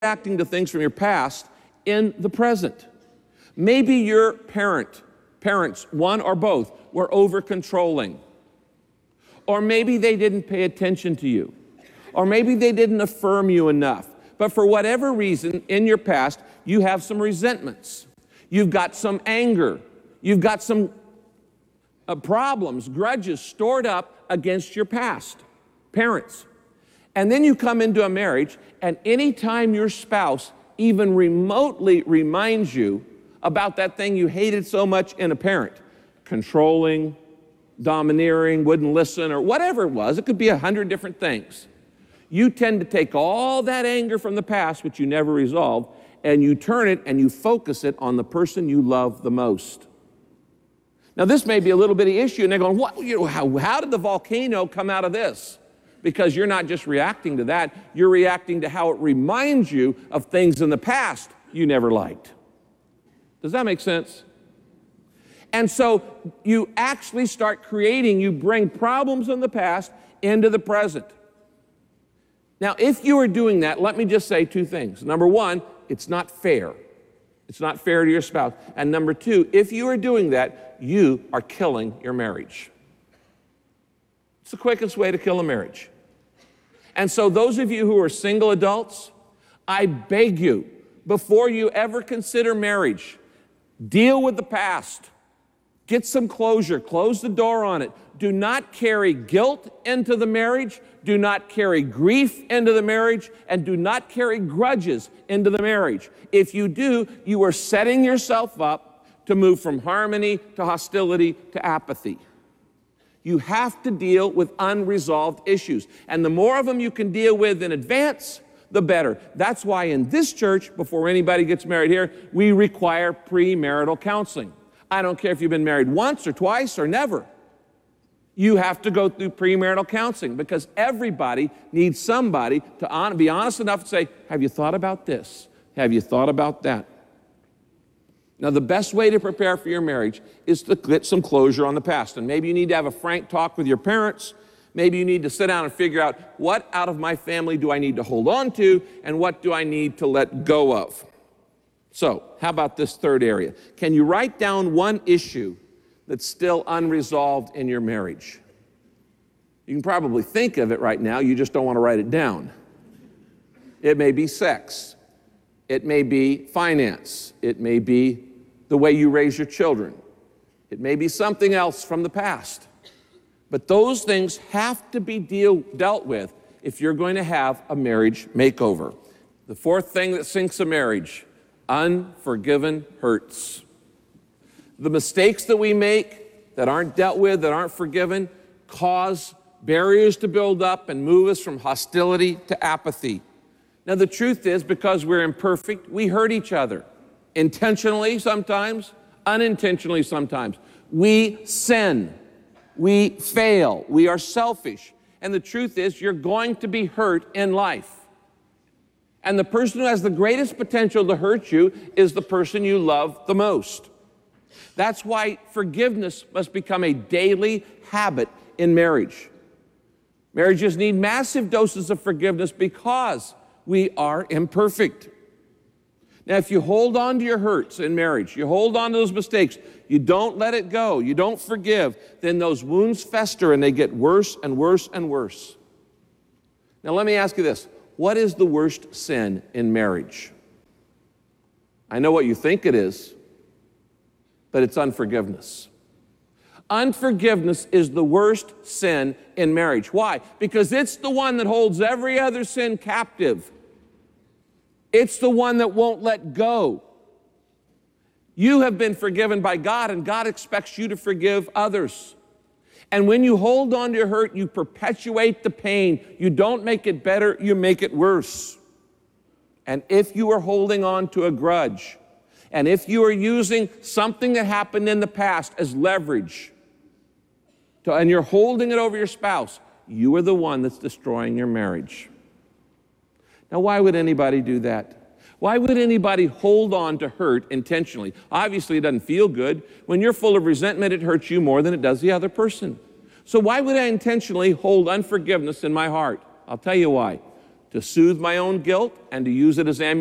reacting to things from your past in the present. Maybe your parents, one or both, were over-controlling. Or maybe they didn't pay attention to you. Or maybe they didn't affirm you enough. But for whatever reason, in your past, you have some resentments. You've got some anger. You've got some problems, grudges stored up against your past parents. And then you come into a marriage, and anytime your spouse even remotely reminds you about that thing you hated so much in a parent, controlling, domineering, wouldn't listen, or whatever it was, it could be 100 different things. You tend to take all that anger from the past, which you never resolved, and you turn it and you focus it on the person you love the most. Now, this may be a little bitty issue, and they're going, "What? How did the volcano come out of this?" Because you're not just reacting to that, you're reacting to how it reminds you of things in the past you never liked. Does that make sense? And so you actually start creating, you bring problems in the past into the present. Now, if you are doing that, let me just say two things. Number one, it's not fair. It's not fair to your spouse. And number two, if you are doing that, you are killing your marriage. It's the quickest way to kill a marriage. And so those of you who are single adults, I beg you, before you ever consider marriage, deal with the past. Get some closure. Close the door on it. Do not carry guilt into the marriage. Do not carry grief into the marriage. And do not carry grudges into the marriage. If you do, you are setting yourself up to move from harmony to hostility to apathy. You have to deal with unresolved issues. And the more of them you can deal with in advance, the better. That's why in this church, before anybody gets married here, we require premarital counseling. I don't care if you've been married once or twice or never. You have to go through premarital counseling because everybody needs somebody to be honest enough to say, "Have you thought about this? Have you thought about that?" Now, the best way to prepare for your marriage is to get some closure on the past. And maybe you need to have a frank talk with your parents. Maybe you need to sit down and figure out, what out of my family do I need to hold on to and what do I need to let go of? So, how about this third area? Can you write down one issue that's still unresolved in your marriage? You can probably think of it right now, you just don't want to write it down. It may be sex. It may be finance. It may be the way you raise your children. It may be something else from the past. But those things have to be dealt with if you're going to have a marriage makeover. The fourth thing that sinks a marriage: unforgiven hurts. The mistakes that we make that aren't dealt with, that aren't forgiven, cause barriers to build up and move us from hostility to apathy. Now, the truth is, because we're imperfect, we hurt each other. Intentionally sometimes, unintentionally sometimes. We sin. We fail. We are selfish. And the truth is, you're going to be hurt in life. And the person who has the greatest potential to hurt you is the person you love the most. That's why forgiveness must become a daily habit in marriage. Marriages need massive doses of forgiveness because we are imperfect. Now, if you hold on to your hurts in marriage, you hold on to those mistakes, you don't let it go, you don't forgive, then those wounds fester and they get worse and worse and worse. Now, let me ask you this. What is the worst sin in marriage? I know what you think it is, but it's unforgiveness. Unforgiveness is the worst sin in marriage. Why? Because it's the one that holds every other sin captive. It's the one that won't let go. You have been forgiven by God, and God expects you to forgive others. And when you hold on to your hurt, you perpetuate the pain. You don't make it better, you make it worse. And if you are holding on to a grudge, and if you are using something that happened in the past as leverage, and you're holding it over your spouse, you are the one that's destroying your marriage. Now, why would anybody do that? Why would anybody hold on to hurt intentionally? Obviously, it doesn't feel good. When you're full of resentment, it hurts you more than it does the other person. So why would I intentionally hold unforgiveness in my heart? I'll tell you why. to soothe my own guilt and to use it as ammunition